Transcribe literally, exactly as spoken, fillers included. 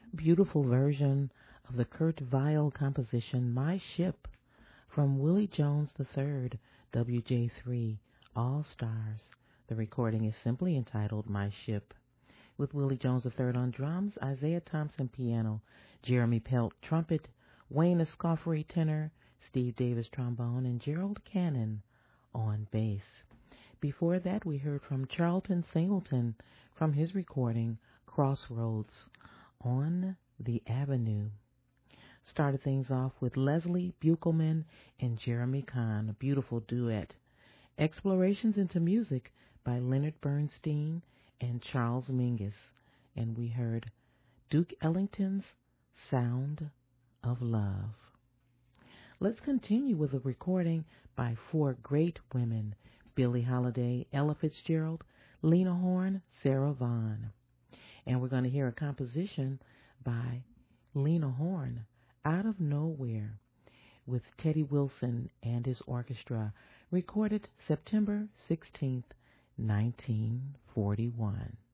beautiful version of the Kurt Weill composition My Ship from Willie Jones the third, W J three, All Stars. The recording is simply entitled My Ship, with Willie Jones the third on drums, Isaiah Thompson piano, Jeremy Pelt trumpet, Wayne Escoffery tenor, Steve Davis trombone, and Gerald Cannon on bass. Before that, we heard from Charlton Singleton from his recording Crossroads on the Avenue. Started things off with Leslie Buchelman and Jeremy Kahn, a beautiful duet. Explorations into Music by Leonard Bernstein and Charles Mingus. And we heard Duke Ellington's Sound of Love. Let's continue with a recording by four great women: Billie Holiday, Ella Fitzgerald, Lena Horne, Sarah Vaughan. And we're going to hear a composition by Lena Horne, Out of Nowhere, with Teddy Wilson and his orchestra, recorded September sixteenth, nineteen forty-one.